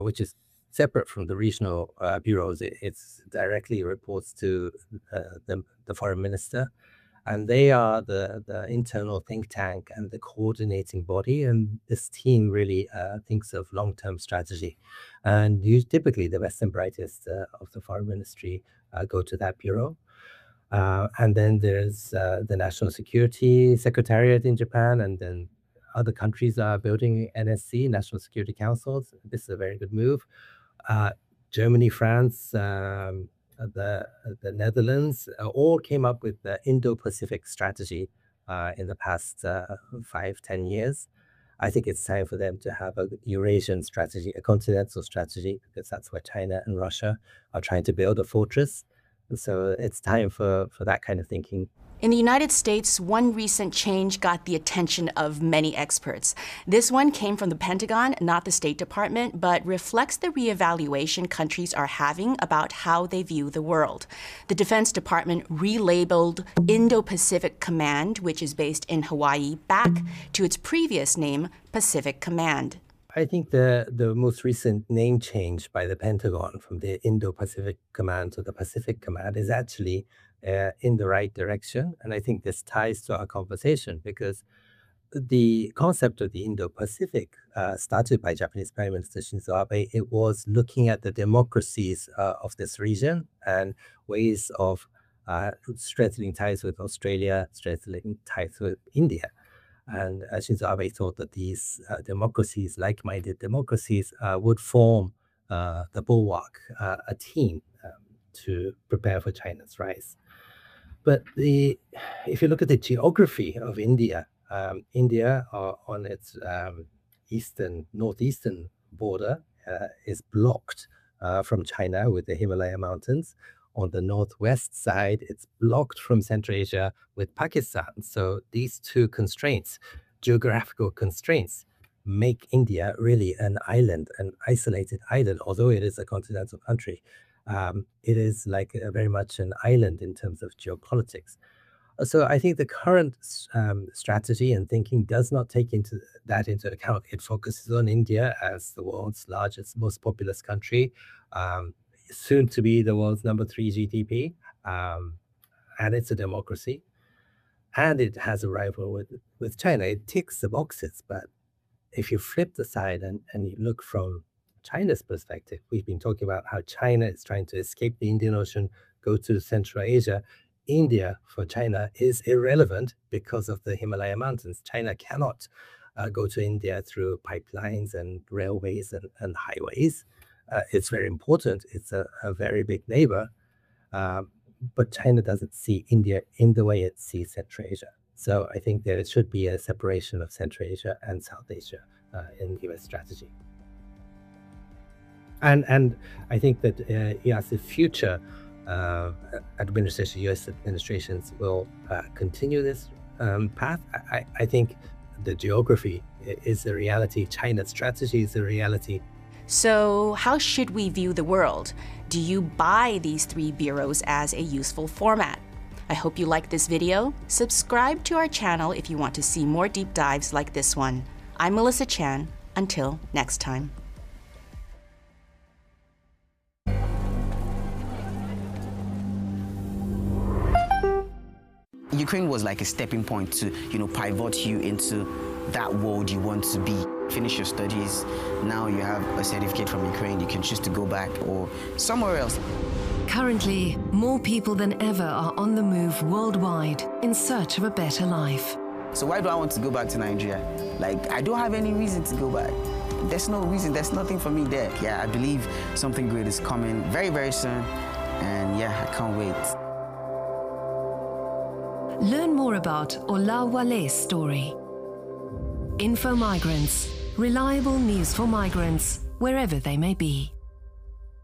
which is separate from the regional bureaus. It's directly reports to the foreign minister, and they are the internal think tank and the coordinating body. And this team really thinks of long-term strategy. And typically, the best and brightest of the foreign ministry go to that bureau. And then there's the National Security Secretariat in Japan, and then other countries are building NSC, National Security Councils. This is a very good move. Germany, France, the Netherlands all came up with the Indo-Pacific strategy in the past 5-10 years. I think it's time for them to have a Eurasian strategy, a continental strategy, because that's where China and Russia are trying to build a fortress. So it's time for that kind of thinking. In the United States, one recent change got the attention of many experts. This one came from the Pentagon, not the State Department, but reflects the reevaluation countries are having about how they view the world. The Defense Department relabeled Indo-Pacific Command, which is based in Hawaii, back to its previous name, Pacific Command. I think the most recent name change by the Pentagon from the Indo-Pacific Command to the Pacific Command is actually in the right direction. And I think this ties to our conversation because the concept of the Indo-Pacific started by Japanese Prime Minister Shinzo Abe. It was looking at the democracies of this region and ways of strengthening ties with Australia, strengthening ties with India. And Shinzo Abe thought that these democracies, like-minded democracies, would form the bulwark, a team to prepare for China's rise. But if you look at the geography of India, India on its northeastern border is blocked from China with the Himalaya Mountains. On the northwest side, it's blocked from Central Asia with Pakistan. So these two constraints, geographical constraints, make India really an island, an isolated island, although it is a continental country. It is like very much an island in terms of geopolitics. So I think the current strategy and thinking does not take into account. It focuses on India as the world's largest, most populous country, soon to be the world's number 3 GDP, and it's a democracy, and it has a rival with China. It ticks the boxes, but if you flip the side and you look from China's perspective, we've been talking about how China is trying to escape the Indian Ocean, go to Central Asia. India for China is irrelevant because of the Himalaya Mountains. China cannot go to India through pipelines and railways and highways. It's very important. It's a very big neighbor, but China doesn't see India in the way it sees Central Asia. So I think there should be a separation of Central Asia and South Asia in U.S. strategy. And I think that yes, the future U.S. administrations will continue this path. I think the geography is a reality. China's strategy is a reality. So how should we view the world? Do you buy these 3 bureaus as a useful format? I hope you liked this video. Subscribe to our channel if you want to see more deep dives like this one. I'm Melissa Chan. Until next time. Ukraine was like a stepping point to, pivot you into that world you want to be. Finish your studies, now you have a certificate from Ukraine, you can choose to go back or somewhere else. Currently, more people than ever are on the move worldwide in search of a better life. So why do I want to go back to Nigeria? Like, I don't have any reason to go back. There's no reason, there's nothing for me there. Yeah, I believe something great is coming very, very soon. And yeah, I can't wait. Learn more about Olawale's story. Info Migrants, reliable news for migrants, wherever they may be.